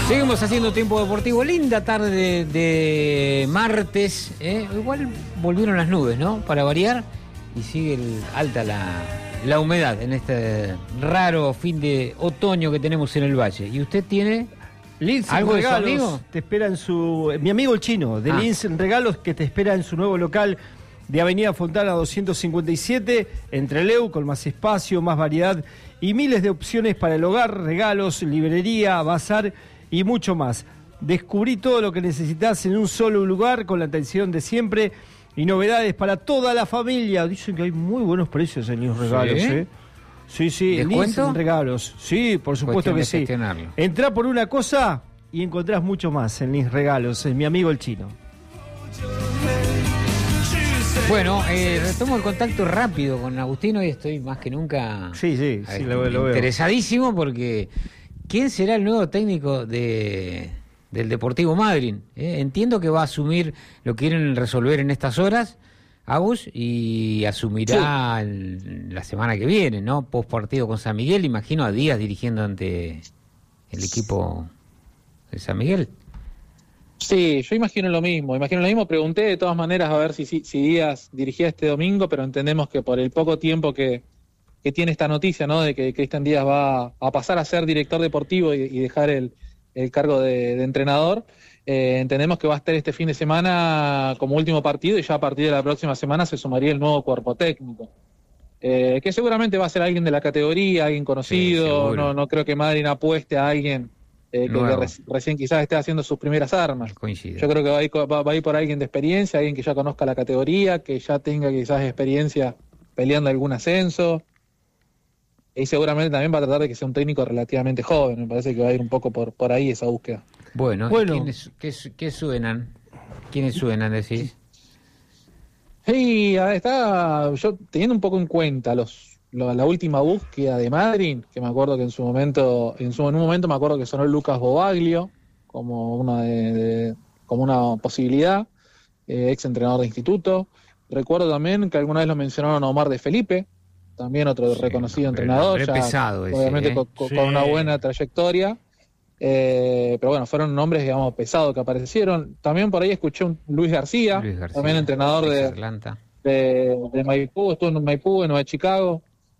Seguimos haciendo Tiempo Deportivo, linda tarde de martes, igual volvieron las nubes, ¿no? Para variar, y sigue alta la humedad en este raro fin de otoño que tenemos en el valle. ¿Y usted tiene Lince algo Regalos, de su amigo? te espera en mi amigo el chino, de Lince Regalos, que te espera en su nuevo local de Avenida Fontana 257, en Trelew, con más espacio, más variedad y miles de opciones para el hogar, regalos, librería, bazar y mucho más. Descubrí todo lo que necesitas en un solo lugar, con la atención de siempre y novedades para toda la familia. Dicen que hay muy buenos precios en Lince Regalos, ¿Sí? Sí, en Lince Regalos. Sí, por supuesto que sí. Entrá por una cosa y encontrás mucho más en Lince Regalos. Es mi amigo el chino. Bueno, retomo el contacto rápido con Agustino y estoy más que nunca lo veo. Interesadísimo porque ¿quién será el nuevo técnico del Deportivo Madryn? Entiendo que va a asumir lo que quieren resolver en estas horas, Agus, y asumirá la semana que viene, ¿no? Post partido con San Miguel, imagino a Díaz dirigiendo ante el equipo de San Miguel. Sí, yo imagino lo mismo. Pregunté de todas maneras a ver si Díaz dirigía este domingo, pero entendemos que por el poco tiempo que tiene esta noticia, ¿no? De que Cristian Díaz va a pasar a ser director deportivo y dejar el cargo de entrenador, entendemos que va a estar este fin de semana como último partido y ya a partir de la próxima semana se sumaría el nuevo cuerpo técnico. Que seguramente va a ser alguien de la categoría, alguien conocido. Sí, no creo que Madryn apueste a alguien que recién quizás esté haciendo sus primeras armas. Coincido. Yo creo que va a ir por alguien de experiencia, alguien que ya conozca la categoría, que ya tenga quizás experiencia peleando algún ascenso, y seguramente también va a tratar de que sea un técnico relativamente joven. Me parece que va a ir un poco por ahí esa búsqueda. Bueno. ¿Qué suenan? ¿Quiénes suenan, decís? Sí, yo teniendo un poco en cuenta la última búsqueda de Madryn, que me acuerdo que en un momento me acuerdo que sonó Lucas Bobaglio como una posibilidad, ex entrenador de instituto. Recuerdo también que alguna vez lo mencionaron a Omar de Felipe, también otro reconocido entrenador, ya, pesado ese, obviamente con una buena trayectoria, pero bueno, fueron nombres, digamos, pesados que aparecieron. También por ahí escuché un Luis García, también entrenador de Maipú, estuvo en Maipú, en Nueva Chicago.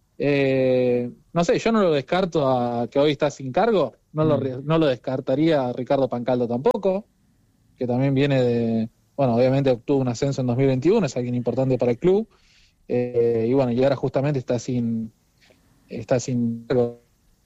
No sé, yo no lo descarto a que hoy está sin cargo, no lo descartaría a Ricardo Pancaldo tampoco, que también viene obviamente obtuvo un ascenso en 2021, es alguien importante para el club, y ahora justamente está sin cargo.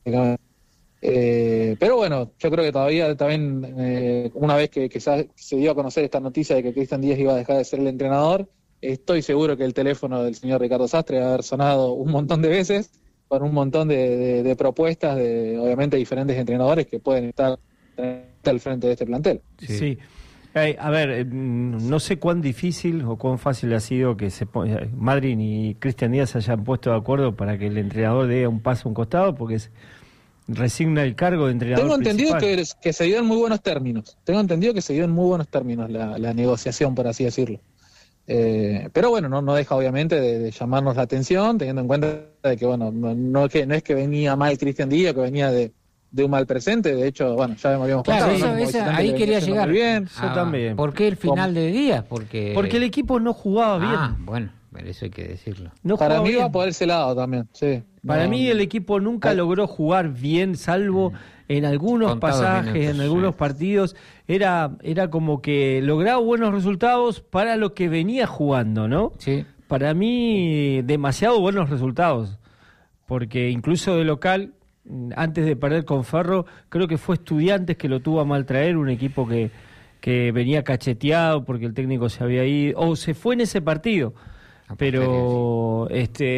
Pero bueno, yo creo que todavía también, una vez que se dio a conocer esta noticia de que Cristian Díaz iba a dejar de ser el entrenador, estoy seguro que el teléfono del señor Ricardo Sastre va a haber sonado un montón de veces con un montón de propuestas de, obviamente, diferentes entrenadores que pueden estar al frente de este plantel. Sí. A ver, no sé cuán difícil o cuán fácil ha sido que Madryn y Cristian Díaz se hayan puesto de acuerdo para que el entrenador dé un paso a un costado, porque resigna el cargo de entrenador. Tengo entendido que se dio en muy buenos términos. La negociación, por así decirlo. Pero bueno, no deja obviamente de llamarnos la atención, teniendo en cuenta de que no es que venía mal Cristian Díaz, que venía de un mal presente. De hecho, ya habíamos contado. Ahí quería llegar. Bien. Yo también. ¿Por qué el final de Díaz? Porque el equipo no jugaba bien. Bueno, pero eso hay que decirlo. Para mí va por ese lado también, sí. Para mí el equipo nunca logró jugar bien, salvo en algunos pasajes, en algunos partidos. Era como que lograba buenos resultados para lo que venía jugando, ¿no? Sí. Para mí, demasiado buenos resultados. Porque incluso de local, antes de perder con Ferro, creo que fue Estudiantes que lo tuvo a mal traer, un equipo que venía cacheteado porque el técnico se había ido, o se fue en ese partido. Pero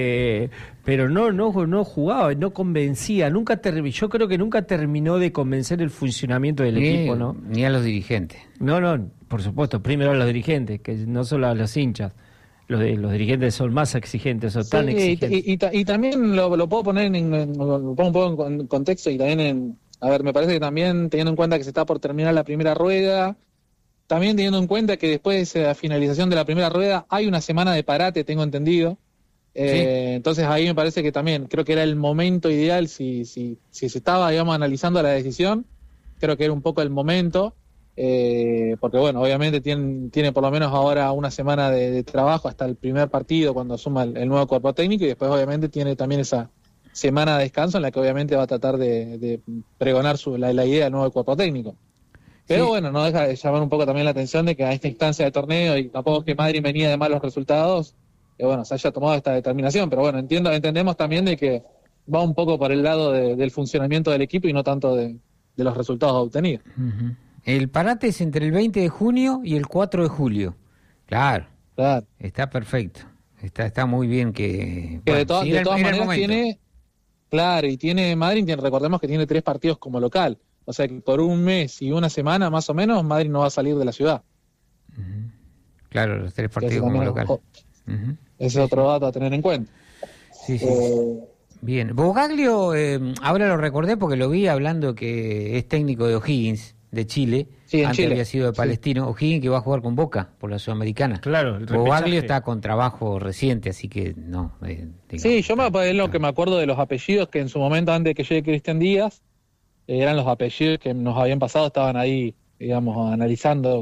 no jugaba, no convencía, yo creo que nunca terminó de convencer el funcionamiento del equipo, ¿no? Ni a los dirigentes. No, por supuesto, primero a los dirigentes, que no solo a los hinchas. Los dirigentes son más exigentes, son tan exigentes. Y también lo puedo poner lo pongo un poco en contexto, y también me parece que también teniendo en cuenta que se está por terminar la primera rueda, también teniendo en cuenta que después de la finalización de la primera rueda hay una semana de parate, tengo entendido. Entonces ahí me parece que también creo que era el momento ideal, si se estaba, digamos, analizando la decisión, creo que era un poco el momento, porque bueno, obviamente tiene por lo menos ahora una semana de trabajo hasta el primer partido cuando asuma el nuevo cuerpo técnico, y después obviamente tiene también esa semana de descanso en la que obviamente va a tratar de pregonar la idea del nuevo cuerpo técnico. Pero Sí. bueno, no deja de llamar un poco también la atención de que a esta instancia de torneo, y tampoco es que Madrid venía de malos resultados, bueno, se haya tomado esta determinación, pero bueno, entendemos también de que va un poco por el lado del funcionamiento del equipo y no tanto de los resultados obtenidos. Ujú. El parate es entre el 20 de junio y el 4 de julio. Claro, Claro. está perfecto. Está muy bien que... Que bueno, de todas sí, era el maneras momento. tiene, claro, y tiene Madrid, recordemos que tiene 3 partidos como local, o sea que por un mes y una semana más o menos Madrid no va a salir de la ciudad. Ujú. Claro, los 3 Que partidos ese como también local. Ujú. ese es otro dato a tener en cuenta. Sí, sí. Eh, Bien. Bogaglio, ahora lo recordé porque lo vi hablando que es técnico de O'Higgins, de Chile. Sí, en Antes Chile. había sido de Sí. Palestino. O'Higgins que va a jugar con Boca por la Sudamericana. Claro, el Bogaglio repechaje. está con trabajo reciente, así que no. Digamos, Sí, es lo que me acuerdo de los apellidos que en su momento, antes de que llegue Cristian Díaz, eran los apellidos que nos habían pasado, estaban ahí, digamos, analizando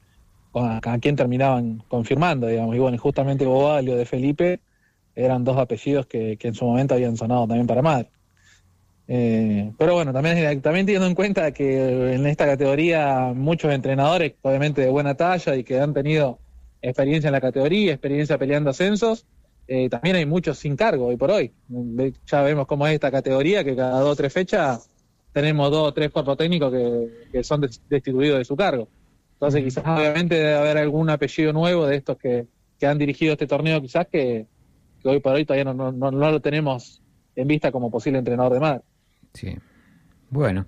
a quién terminaban confirmando, digamos. Y bueno, justamente Bobalio de Felipe eran 2 apellidos que en su momento habían sonado también para Madrid. Pero bueno, también teniendo en cuenta que en esta categoría muchos entrenadores, obviamente de buena talla y que han tenido experiencia en la categoría, experiencia peleando ascensos, también hay muchos sin cargo hoy por hoy. Ya vemos cómo es esta categoría, que cada 2 o 3 fechas tenemos 2 o 3 cuerpos técnicos que son destituidos de su cargo. Entonces quizás obviamente debe haber algún apellido nuevo de estos que han dirigido este torneo, quizás que hoy por hoy todavía no lo tenemos en vista como posible entrenador de Madrid. Sí. Bueno,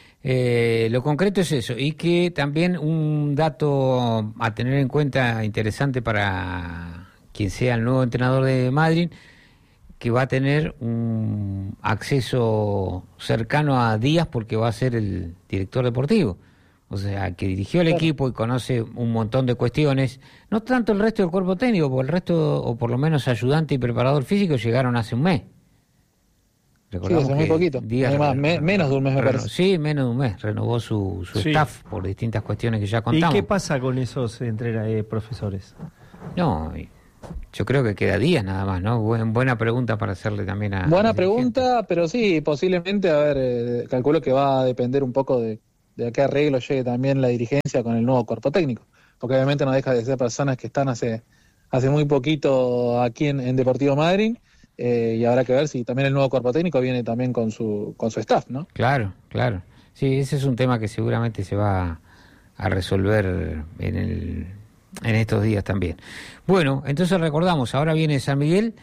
lo concreto es eso. Y que también un dato a tener en cuenta interesante para quien sea el nuevo entrenador de Madrid, que va a tener un acceso cercano a Díaz porque va a ser el director deportivo. O sea, que dirigió el equipo y conoce un montón de cuestiones. No tanto el resto del cuerpo técnico, porque el resto, o por lo menos ayudante y preparador físico, llegaron hace un mes. Recordamos hace muy que poquito. Díaz Además, menos de un mes me parece. Sí, menos de un mes. Renovó su Sí. staff por distintas cuestiones que ya ¿Y contamos. qué pasa con esos profesores? No, yo creo que queda Díaz nada más, ¿no? Buena pregunta para hacerle también a... Buena al dirigente. pregunta, pero sí, posiblemente, a ver, calculo que va a depender un poco de a qué arreglo llegue también la dirigencia con el nuevo cuerpo técnico, porque obviamente no deja de ser personas que están hace muy poquito aquí en Deportivo Madryn, y habrá que ver si también el nuevo cuerpo técnico viene también con su staff, ¿no? Claro, claro. Sí, ese es un tema que seguramente se va a resolver en estos días también. Bueno, entonces recordamos, ahora viene San Miguel,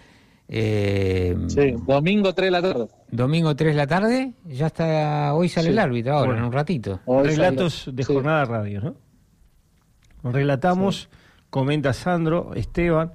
Sí, domingo 3 de la tarde. domingo 3 de la tarde, ya está, hoy sale Sí. el árbitro ahora, Bueno. en un ratito. Hoy Relatos sale- de sí. jornada radio, ¿no? Relatamos, comenta Sandro, Esteban,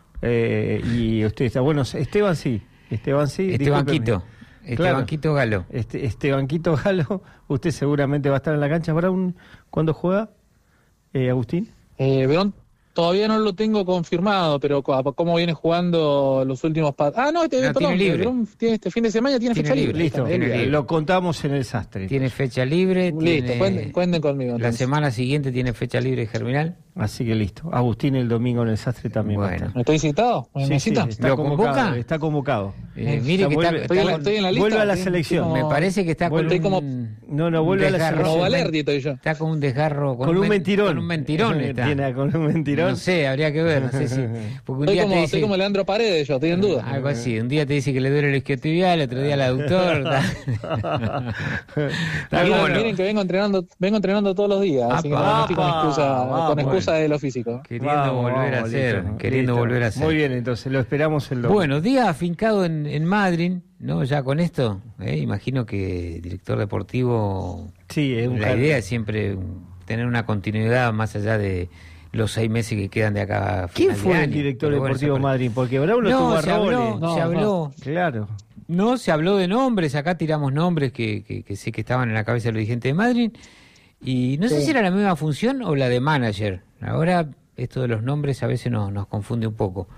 y usted está. Bueno, Esteban sí. Esteban discúlpeme. Quito, Esteban Quito Galo. Esteban Quito Galo, usted seguramente va a estar en la cancha. ¿Cuándo juega, Agustín? Verón, todavía no lo tengo confirmado, pero cómo viene jugando los últimos partidos. No, Perdón, tiene libre. Verón tiene este fin de semana, tiene Tiene fecha libre. libre. Listo, tiene libre. lo contamos en el sastre. Tiene fecha libre. Listo, tiene- cuenten conmigo. La entonces. semana siguiente tiene fecha libre Germinal. Así que listo. Agustín el domingo en el sastre también va a Bueno. estar. ¿Me estoy citado? ¿Me Sí, citan? está ¿Lo convocado. convoca? Está convocado. Mire Ya que vuelve- está, Estoy en la lista. Vuelve a la estoy- selección. estoy como- me parece que está Estoy con como- un... No, vuelve a la desgarro. Como selección. Valerdi estoy yo. Está con un desgarro, Con un mentirón. Con un mentirón está. Tiene con un mentirón. No sé, habría que ver, no sé si... Porque un día te Estoy dice... como Leandro Paredes, yo estoy en duda. Algo así, un día te dice que le duele el isquiotibial, otro día el aductor. Miren que vengo entrenando todos los días, así que no estoy con Apa, excusa de lo físico. Queriendo Vamos, volver a vamos, hacer, listo, queriendo listo. volver a hacer. Muy bien, entonces lo esperamos el domingo. Bueno, día afincado en Madrid, ¿no? Ya con esto, imagino que director deportivo, Sí, es un la cambio. idea es siempre tener una continuidad más allá de los 6 meses que quedan de acá a ¿Quién final fue de el año. director Pero bueno, deportivo esa- Madrid? Porque Braulio No, tuvo a se habló, Robles. se habló. Claro. No, se habló de nombres, acá tiramos nombres que sé que estaban en la cabeza de los dirigentes de Madrid, y no sé si era la misma función o la de manager. Ahora esto de los nombres a veces nos confunde un poco.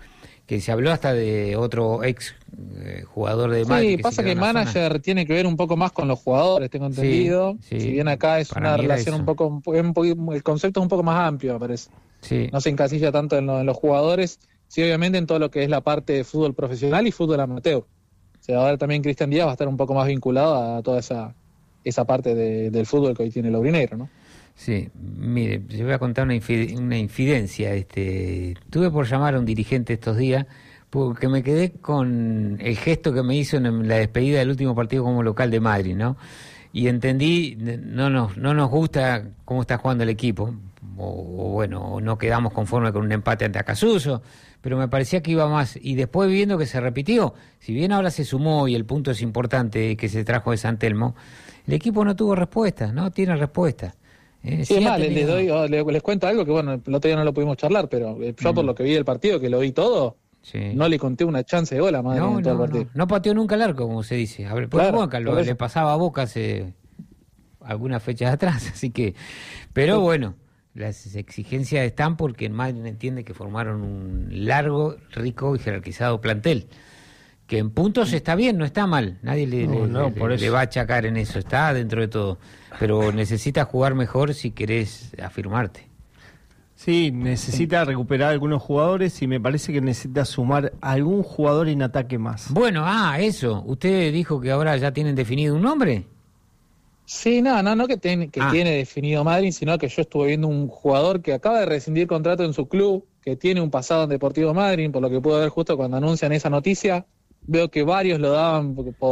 que se habló hasta de otro ex jugador de Madrid. Sí, pasa que manager tiene que ver un poco más con los jugadores, tengo entendido. Sí, si bien acá es una relación un poco, el concepto es un poco más amplio, me parece. Sí. No se encasilla tanto en los jugadores, sí, obviamente en todo lo que es la parte de fútbol profesional y fútbol amateur. O sea, ahora también Cristian Díaz va a estar un poco más vinculado a toda esa parte del fútbol que hoy tiene el aurinegro, ¿no? Sí, mire, yo voy a contar una infidencia. Tuve por llamar a un dirigente estos días porque me quedé con el gesto que me hizo en la despedida del último partido como local de Madrid, ¿no? Y entendí, no nos gusta cómo está jugando el equipo, o bueno, no quedamos conformes con un empate ante Acasuso, pero me parecía que iba más. Y después viendo que se repitió, si bien ahora se sumó y el punto es importante que se trajo de San Telmo, el equipo no tuvo respuesta, no tiene respuesta. Sí, es más, les cuento algo que, bueno, el otro día no lo pudimos charlar, pero yo por lo que vi del partido, que lo vi todo, sí, no le conté una chance de gol a Madrid en todo el partido. No pateó nunca el arco, como se dice. A ver, claro, Boca le pasaba a Boca hace algunas fechas atrás, así que... Pero bueno, las exigencias están porque en Madrid entiende que formaron un largo, rico y jerarquizado plantel. Que en puntos está bien, no está mal. Nadie le va a achacar en eso, está dentro de todo. Pero necesitas jugar mejor si querés afirmarte. Sí, necesita recuperar algunos jugadores y me parece que necesita sumar algún jugador en ataque más. Bueno, eso. ¿Usted dijo que ahora ya tienen definido un nombre? Sí, no que tiene definido Madrid, sino que yo estuve viendo un jugador que acaba de rescindir contrato en su club, que tiene un pasado en Deportivo Madrid, por lo que pude ver justo cuando anuncian esa noticia. Veo que varios lo daban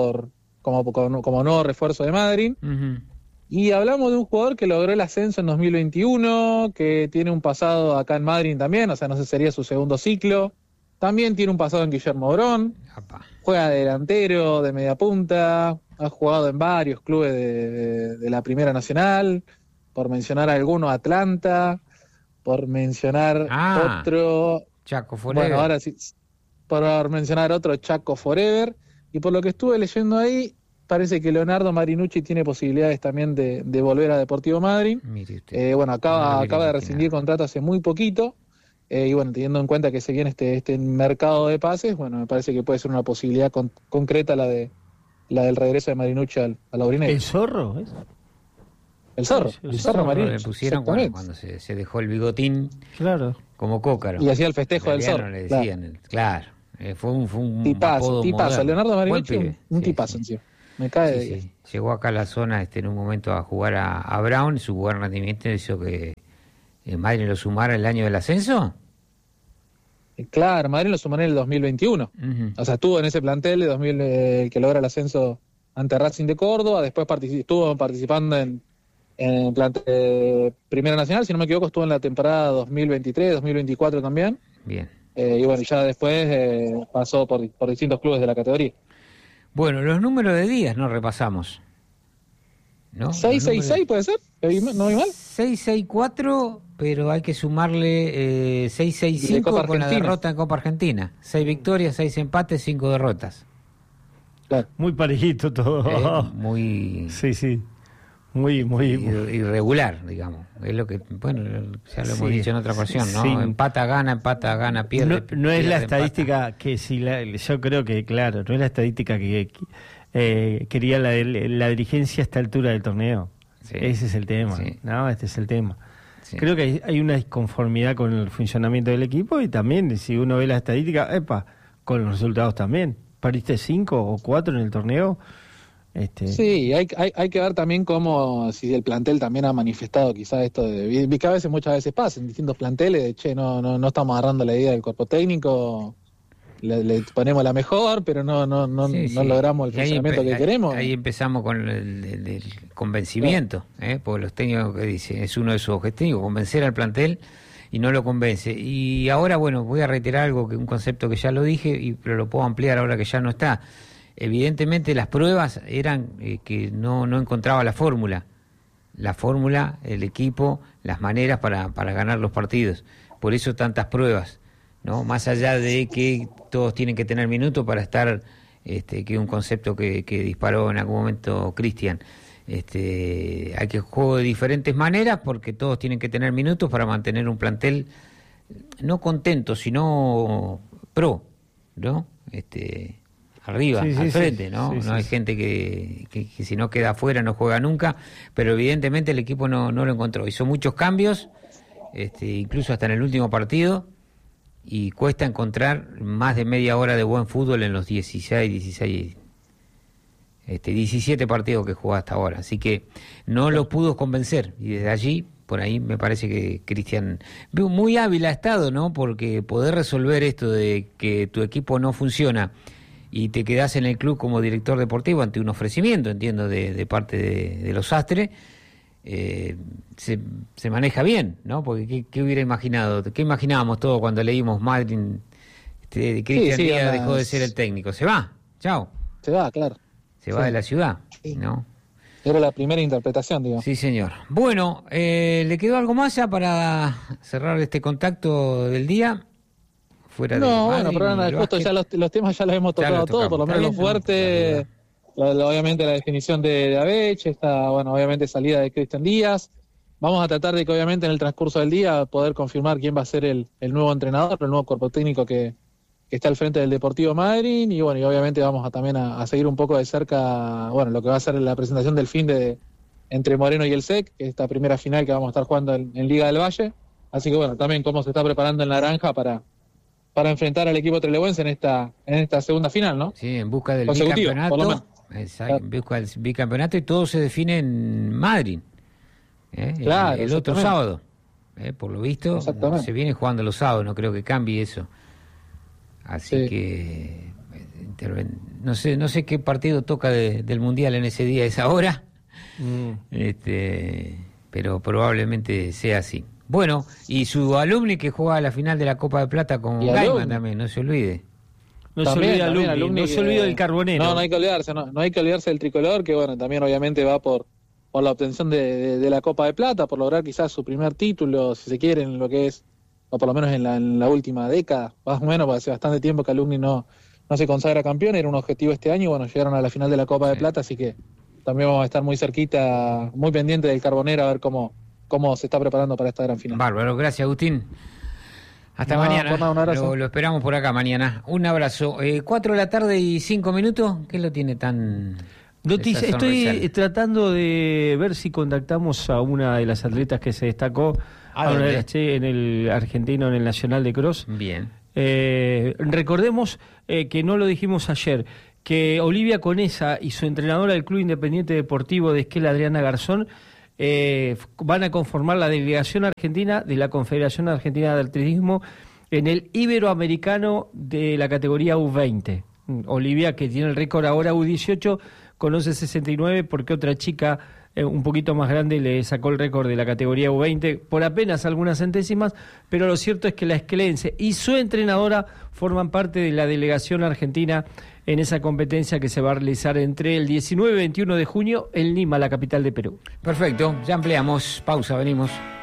como nuevo refuerzo de Madrid. Uh-huh. Y hablamos de un jugador que logró el ascenso en 2021, que tiene un pasado acá en Madrid también, o sea, no sé, sería su segundo ciclo. También tiene un pasado en Guillermo Brón. Juega de delantero, de media punta, ha jugado en varios clubes de la Primera Nacional, por mencionar alguno, Atlanta, por mencionar otro... Chaco Forever. Bueno, ahora sí... Por mencionar otro, Chaco Forever, y por lo que estuve leyendo ahí, parece que Leonardo Marinucci tiene posibilidades también de volver a Deportivo Madrid. Mire usted. Acaba de rescindir contrato hace muy poquito, y bueno, teniendo en cuenta que se viene este mercado de pases, bueno, me parece que puede ser una posibilidad concreta la del regreso de Marinucci al aurinegro. ¿El Zorro? El Zorro Marinucci. Le pusieron cuando se dejó el bigotín, claro, como Cócaro. Y hacía el festejo del Zorro. Le decían, claro. Fue un tipazo, Leonardo Marinucci, un tipazo encima. Me cae de sí. Llegó acá a la zona en un momento a jugar a Brown, su buen rendimiento hizo que Madrid lo sumara el año del ascenso. Claro, Madrid lo sumará en el 2021. Uh-huh. O sea, estuvo en ese plantel de 2000 que logra el ascenso ante Racing de Córdoba, después estuvo participando en el plantel Primera Nacional, si no me equivoco, estuvo en la temporada 2023, 2024 también. Bien. Y bueno, ya después pasó por distintos clubes de la categoría. Bueno, los números de días no repasamos, ¿no? 666 puede ser, ¿no vi mal? 664, pero hay que sumarle 665 con la derrota en Copa Argentina. 6 victorias, 6 empates, 5 derrotas. Claro. Muy parejito todo. Muy... Sí. Muy irregular, digamos. Es lo que, bueno, ya lo hemos dicho en otra ocasión, ¿no? Sí. Empata, gana, pierde. No es la estadística empata. que yo creo que, claro, no es la estadística que quería la dirigencia a esta altura del torneo. Sí. Ese es el tema, sí. ¿No? Este es el tema. Sí. Creo que hay una disconformidad con el funcionamiento del equipo y también, si uno ve la estadística, con los resultados también. Perdiste 5 o 4 en el torneo. Sí, hay que ver también cómo, si el plantel también ha manifestado quizás esto de que a veces, muchas veces pasa en distintos planteles, no estamos agarrando la idea del cuerpo técnico, le ponemos la mejor, pero no logramos el funcionamiento que queremos. Ahí empezamos con el convencimiento, porque los técnicos que dicen, es uno de sus objetivos, convencer al plantel y no lo convence. Y ahora, bueno, voy a reiterar un concepto que ya lo dije, pero lo puedo ampliar ahora que ya no está. Evidentemente las pruebas eran que no encontraba la fórmula, el equipo, las maneras para ganar los partidos. Por eso tantas pruebas, ¿no? Más allá de que todos tienen que tener minutos para estar, que es un concepto que disparó en algún momento Cristian. Hay que jugar de diferentes maneras porque todos tienen que tener minutos para mantener un plantel no contento, sino pro, ¿no? Arriba, Sí, al sí, frente, sí, ¿no? sí, No sí, hay sí. gente que si no queda afuera no juega nunca, pero evidentemente el equipo no lo encontró. Hizo muchos cambios, incluso hasta en el último partido, y cuesta encontrar más de media hora de buen fútbol en los 17 partidos que jugó hasta ahora. Así que no lo pudo convencer, y desde allí, por ahí me parece que Cristian muy hábil ha estado, ¿no? Porque poder resolver esto de que tu equipo no funciona y te quedás en el club como director deportivo ante un ofrecimiento, entiendo, de parte de los Astre, se maneja bien, ¿no? Porque ¿qué hubiera imaginado? ¿Qué imaginábamos todos cuando leímos Madrid? Cristian Díaz dejó de ser el técnico. Se va, chao. Se va, claro. Se va de la ciudad, ¿no? Era la primera interpretación, digo. Sí, señor. Bueno, ¿le quedó algo más ya para cerrar este contacto del día? Fuera de No, Madrid, bueno, pero nada, el justo básquet. ya los temas ya los hemos Ya tocado los todos, por lo tocamos. menos lo Está bien, fuerte, obviamente la definición de Abeche, está, bueno, obviamente salida de Cristian Díaz. Vamos a tratar de que obviamente en el transcurso del día poder confirmar quién va a ser el nuevo entrenador, el nuevo cuerpo técnico que está al frente del Deportivo Madryn, y bueno, y obviamente vamos también a seguir un poco de cerca, bueno, lo que va a ser la presentación del fin de entre Moreno y el SEC, que es esta primera final que vamos a estar jugando en Liga del Valle. Así que bueno, también cómo se está preparando el Naranja para enfrentar al equipo trelewense en esta segunda final, ¿no? Sí, en busca del Consecutivo, por lo bicampeonato. Exacto, en busca del bicampeonato, y todo se define en Madrid. Claro, el otro exactamente. sábado. Por lo visto, Exactamente. se viene jugando los sábados, no creo que cambie eso. Así Sí. que no sé qué partido toca del Mundial en ese día, esa hora, pero probablemente sea así. Bueno, y su alumni que juega la final de la Copa de Plata con Y Gaiman alumni. también, no se olvide. No También, se olvide también, Alumni, no se que- olvide del Carbonero. No hay que olvidarse, no hay que olvidarse del tricolor, que bueno, también obviamente va por la obtención de la Copa de Plata, por lograr quizás su primer título, si se quiere, en lo que es, o por lo menos en la última década, más o menos, porque hace bastante tiempo que Alumni no se consagra campeón, era un objetivo este año, y bueno, llegaron a la final de la Copa de Sí. Plata, así que también vamos a estar muy cerquita, muy pendiente del Carbonero, a ver cómo se está preparando para esta gran final. Bárbaro, gracias Agustín. Hasta No, mañana. por nada, un abrazo. Lo esperamos por acá mañana. Un abrazo. 4:05 PM. ¿Qué lo tiene tan... Noticias, esa estoy sonrisa? tratando de ver si contactamos a una de las atletas que se destacó ¿A dónde? en el argentino, en el Nacional de Cross. Bien. Recordemos que no lo dijimos ayer, que Olivia Conesa y su entrenadora del Club Independiente Deportivo de Esquel, Adriana Garzón, van a conformar la delegación argentina de la Confederación Argentina de Atletismo en el Iberoamericano de la categoría U20. Olivia, que tiene el récord ahora U18 con 11.69, porque otra chica un poquito más grande le sacó el récord de la categoría U20 por apenas algunas centésimas, pero lo cierto es que la esquelense y su entrenadora forman parte de la delegación argentina en esa competencia que se va a realizar entre el 19 y 21 de junio en Lima, la capital de Perú. Perfecto, ya ampliamos. Pausa, venimos.